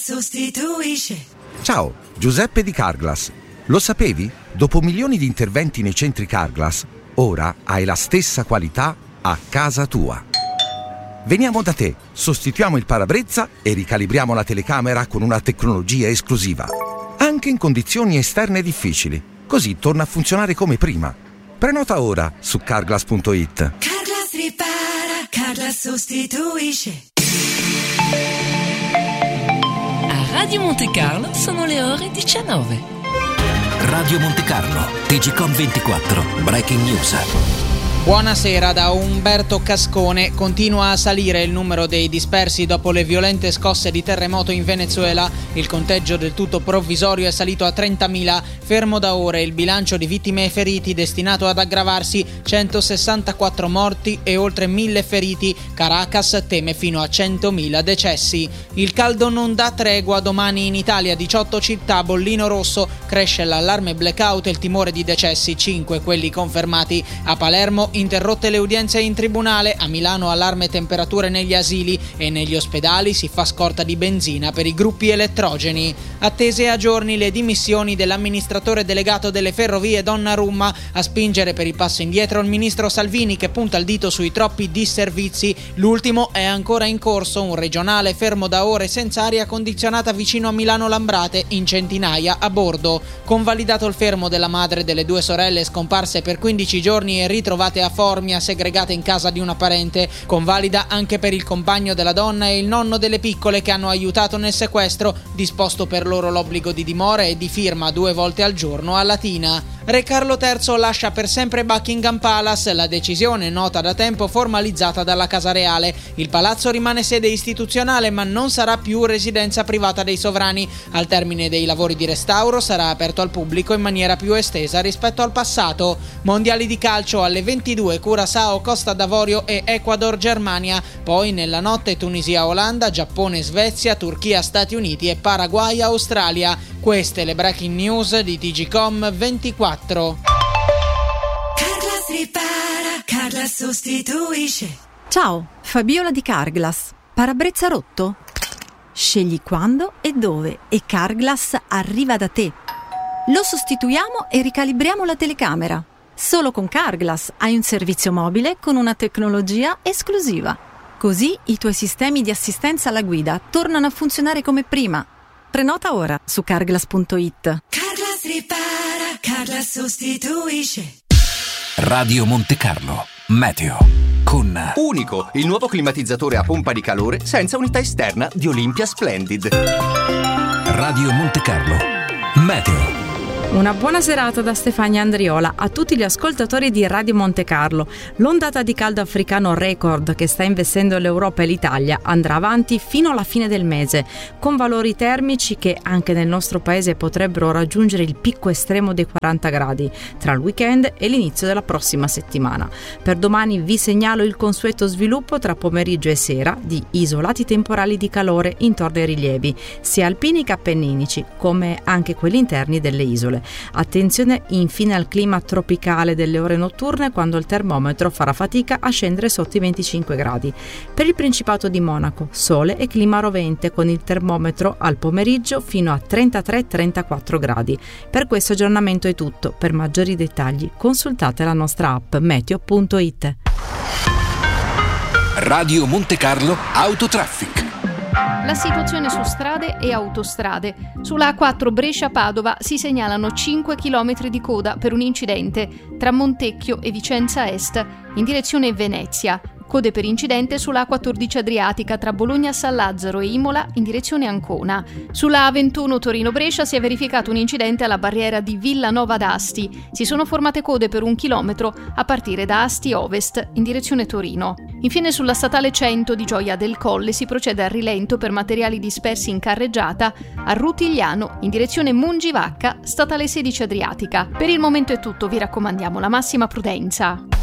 sostituisce. Ciao, Giuseppe di Carglass. Lo sapevi? Dopo milioni di interventi nei centri Carglass, ora hai la stessa qualità a casa tua. Veniamo da te, sostituiamo il parabrezza e ricalibriamo la telecamera con una tecnologia esclusiva. Anche in condizioni esterne difficili. Così torna a funzionare come prima. Prenota ora su Carglass.it. Carglass ripara, Carglass sostituisce. A Radio Monte Carlo sono le ore 19. Radio Monte Carlo, TGcom 24, Breaking News. Buonasera da Umberto Cascone. Continua a salire il numero dei dispersi dopo le violente scosse di terremoto in Venezuela. Il conteggio del tutto provvisorio è salito a 30.000. Fermo da ore il bilancio di vittime e feriti, destinato ad aggravarsi: 164 morti e oltre 1.000 feriti. Caracas teme fino a 100.000 decessi. Il caldo non dà tregua. Domani in Italia 18 città, bollino rosso. Cresce l'allarme blackout e il timore di decessi, 5 quelli confermati. A Palermo interrotte le udienze in tribunale, a Milano allarme temperature negli asili e negli ospedali si fa scorta di benzina per i gruppi elettrogeni. Attese a giorni le dimissioni dell'amministratore delegato delle ferrovie Donnarumma. A spingere per il passo indietro il ministro Salvini, che punta il dito sui troppi disservizi. L'ultimo è ancora in corso, un regionale fermo da ore senza aria condizionata vicino a Milano Lambrate, in centinaia a bordo. Convalidato il fermo della madre delle due sorelle scomparse per 15 giorni e ritrovate a Formia, segregate in casa di una parente. Convalida anche per il compagno della donna e il nonno delle piccole che hanno aiutato nel sequestro, disposto per loro l'obbligo di dimora e di firma 2 volte al giorno a Latina. Re Carlo III lascia per sempre Buckingham Palace, la decisione nota da tempo formalizzata dalla Casa Reale. Il palazzo rimane sede istituzionale ma non sarà più residenza privata dei sovrani. Al termine dei lavori di restauro sarà aperto al pubblico in maniera più estesa rispetto al passato. Mondiali di calcio alle 22, Curaçao, Costa d'Avorio e Ecuador Germania. Poi nella notte Tunisia Olanda, Giappone Svezia, Turchia Stati Uniti e Paraguay Australia. Queste le breaking news di TGcom 24. Carglass ripara, Carglass sostituisce. Ciao, Fabiola di Carglass. Parabrezza rotto? Scegli quando e dove e Carglass arriva da te. Lo sostituiamo e ricalibriamo la telecamera. Solo con Carglass hai un servizio mobile con una tecnologia esclusiva. Così i tuoi sistemi di assistenza alla guida tornano a funzionare come prima. Prenota ora su Carglass.it. Carglass ripara, Carglass sostituisce. Radio Monte Carlo, Meteo, con Unico, il nuovo climatizzatore a pompa di calore senza unità esterna di Olympia Splendid. Radio Monte Carlo, Meteo. Una buona serata da Stefania Andriola a tutti gli ascoltatori di Radio Monte Carlo. L'ondata di caldo africano record che sta investendo l'Europa e l'Italia andrà avanti fino alla fine del mese, con valori termici che anche nel nostro paese potrebbero raggiungere il picco estremo dei 40 gradi tra il weekend e l'inizio della prossima settimana. Per domani vi segnalo il consueto sviluppo tra pomeriggio e sera di isolati temporali di calore intorno ai rilievi, sia alpini che appenninici, come anche quelli interni delle isole. Attenzione infine al clima tropicale delle ore notturne, quando il termometro farà fatica a scendere sotto i 25 gradi. Per il Principato di Monaco, sole e clima rovente, con il termometro al pomeriggio fino a 33-34 gradi. Per questo aggiornamento è tutto. Per maggiori dettagli consultate la nostra app meteo.it. Radio Monte Carlo Autotraffic. La situazione su strade e autostrade. Sulla A4 Brescia-Padova si segnalano 5 km di coda per un incidente tra Montecchio e Vicenza Est in direzione Venezia. Code per incidente sulla A14 Adriatica tra Bologna-San Lazzaro e Imola in direzione Ancona. Sulla A21 Torino-Brescia si è verificato un incidente alla barriera di Villanova d'Asti. Si sono formate code per 1 chilometro a partire da Asti Ovest in direzione Torino. Infine sulla statale 100 di Gioia del Colle si procede al rilento per materiali dispersi in carreggiata a Rutigliano in direzione Mungivacca, statale 16 Adriatica. Per il momento è tutto, vi raccomandiamo la massima prudenza.